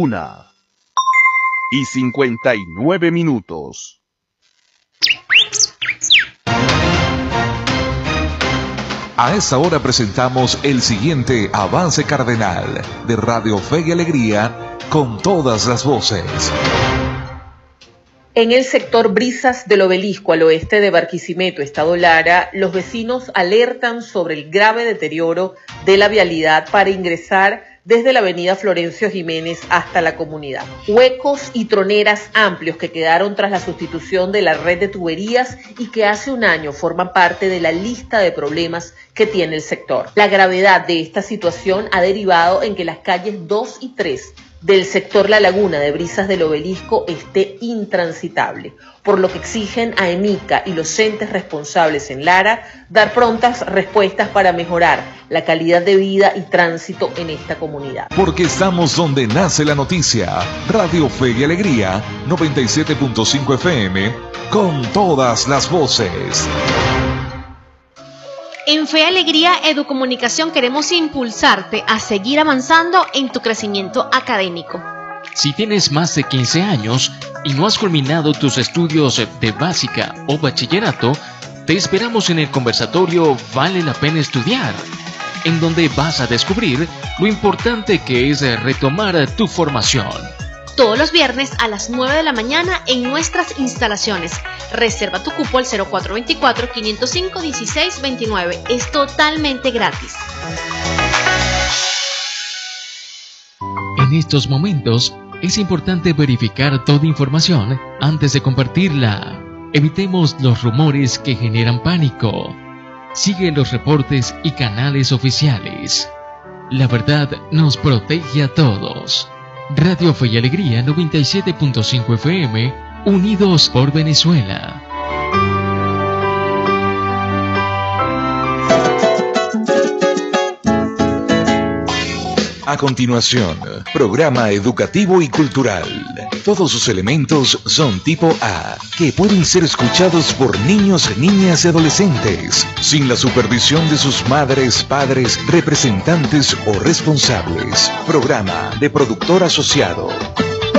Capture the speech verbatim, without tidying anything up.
una y cincuenta y nueve minutos. A esta hora presentamos el siguiente avance cardenal de Radio Fe y Alegría con todas las voces. En el sector Brisas del Obelisco, al oeste de Barquisimeto, Estado Lara, los vecinos alertan sobre el grave deterioro de la vialidad para ingresar desde la avenida Florencio Jiménez hasta la comunidad. Huecos y troneras amplios que quedaron tras la sustitución de la red de tuberías y que hace un año forman parte de la lista de problemas que tiene el sector. La gravedad de esta situación ha derivado en que las calles dos y tres del sector La Laguna de Brisas del Obelisco esté intransitable, por lo que exigen a EMICA y los entes responsables en Lara dar prontas respuestas para mejorar la calidad de vida y tránsito en esta comunidad. Porque estamos donde nace la noticia. Radio Fe y Alegría, noventa y siete punto cinco F M, con todas las voces. En Fe y Alegría Educomunicación queremos impulsarte a seguir avanzando en tu crecimiento académico. Si tienes más de quince años y no has culminado tus estudios de básica o bachillerato, te esperamos en el conversatorio Vale la Pena Estudiar, en donde vas a descubrir lo importante que es retomar tu formación. Todos los viernes a las nueve de la mañana en nuestras instalaciones. Reserva tu cupo al cero cuatro dos cuatro, cinco cero cinco, uno seis dos nueve. Es totalmente gratis. En estos momentos es importante verificar toda información antes de compartirla. Evitemos los rumores que generan pánico. Sigue los reportes y canales oficiales. La verdad nos protege a todos. Radio Fe y Alegría noventa y siete punto cinco F M, unidos por Venezuela. A continuación, programa educativo y cultural. Todos sus elementos son tipo A, que pueden ser escuchados por niños, niñas y adolescentes, sin la supervisión de sus madres, padres, representantes o responsables. Programa de productor asociado.